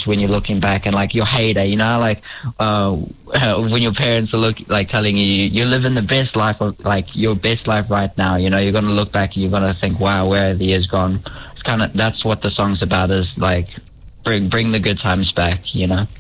when you're looking back, and like your heyday, you know, like when your parents are telling you you're living the best life of like your best life right now. You know, you're gonna look back and you're gonna think, wow, where have the years gone? It's kind of that's what the song's about, is like bring the good times back. You know.